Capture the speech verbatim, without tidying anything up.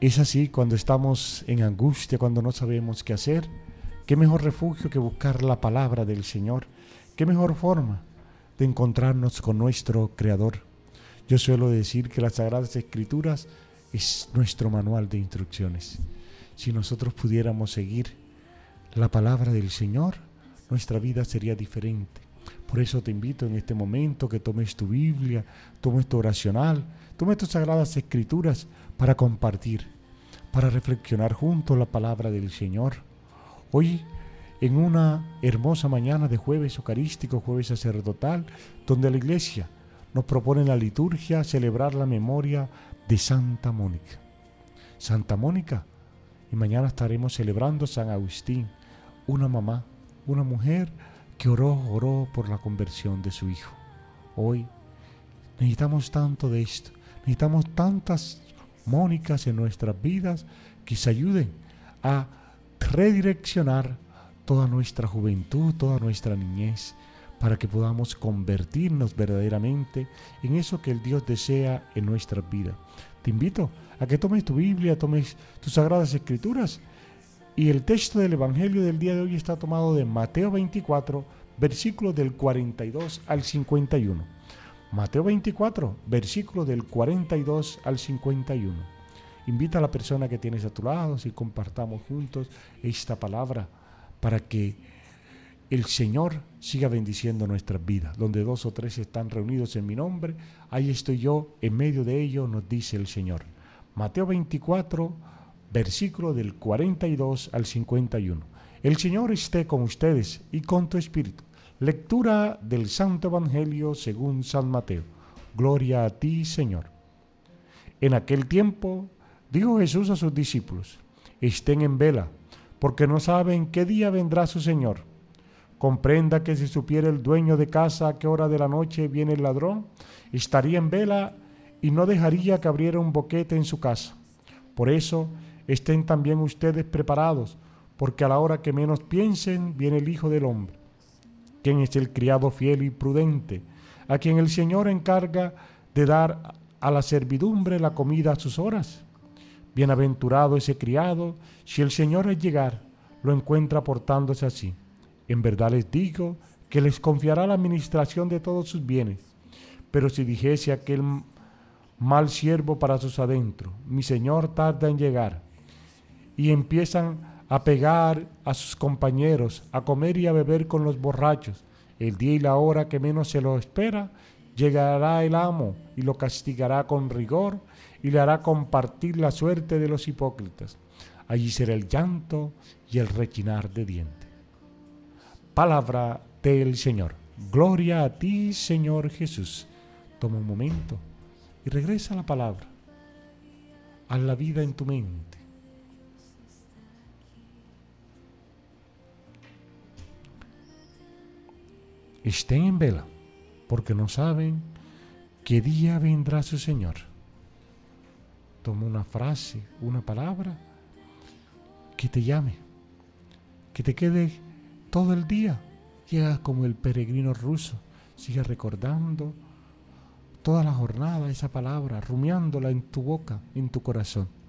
Es así cuando estamos en angustia, cuando no sabemos qué hacer. Qué mejor refugio que buscar la palabra del Señor. Qué mejor forma de encontrarnos con nuestro Creador. Yo suelo decir que las Sagradas Escrituras es nuestro manual de instrucciones. Si nosotros pudiéramos seguir la palabra del Señor, nuestra vida sería diferente. Por eso te invito en este momento que tomes tu Biblia, tomes tu oracional, tomes tus Sagradas Escrituras para compartir, para reflexionar juntos la palabra del Señor. Hoy, en una hermosa mañana de jueves eucarístico, jueves sacerdotal, donde la Iglesia nos propone en la liturgia celebrar la memoria de Santa Mónica. Santa Mónica, y mañana estaremos celebrando San Agustín, una mamá, una mujer que oró, oró por la conversión de su hijo. Hoy necesitamos tanto de esto, necesitamos tantas Mónicas en nuestras vidas que se ayuden a redireccionar toda nuestra juventud, toda nuestra niñez, para que podamos convertirnos verdaderamente en eso que el Dios desea en nuestras vidas. Te invito a que tomes tu Biblia, tomes tus Sagradas Escrituras, y el texto del Evangelio del día de hoy está tomado de Mateo veinticuatro, versículos del cuarenta y dos al cincuenta y uno. Mateo veinticuatro, versículos del cuarenta y dos al cincuenta y uno. Invita a la persona que tienes a tu lado y compartamos juntos esta palabra para que el Señor siga bendiciendo nuestras vidas. Donde dos o tres están reunidos en mi nombre, ahí estoy yo, en medio de ellos, nos dice el Señor. Mateo veinticuatro, versículo del cuarenta y dos al cincuenta y uno. El Señor esté con ustedes y con tu espíritu. Lectura del Santo Evangelio según San Mateo. Gloria a ti, Señor. En aquel tiempo dijo Jesús a sus discípulos: estén en vela, porque no saben qué día vendrá su Señor. Comprenda que si supiera el dueño de casa a qué hora de la noche viene el ladrón, estaría en vela y no dejaría que abriera un boquete en su casa. Por eso, estén también ustedes preparados, porque a la hora que menos piensen viene el Hijo del Hombre. ¿Quién es el criado fiel y prudente, a quien el Señor encarga de dar a la servidumbre la comida a sus horas? Bienaventurado ese criado, si el Señor al llegar lo encuentra portándose así. En verdad les digo que les confiará la administración de todos sus bienes. Pero si dijese aquel mal siervo para sus adentros: mi Señor tarda en llegar, y empiezan a pegar a sus compañeros, a comer y a beber con los borrachos, el día y la hora que menos se lo espera, llegará el amo y lo castigará con rigor y le hará compartir la suerte de los hipócritas. Allí será el llanto y el rechinar de dientes. Palabra del Señor. Gloria a ti, Señor Jesús. Toma un momento y regresa a la palabra. Haz la vida en tu mente. Estén en vela, porque no saben qué día vendrá su Señor. Toma una frase, una palabra que te llame, que te quede todo el día. Llega como el peregrino ruso, sigue recordando toda la jornada esa palabra, rumiándola en tu boca, en tu corazón.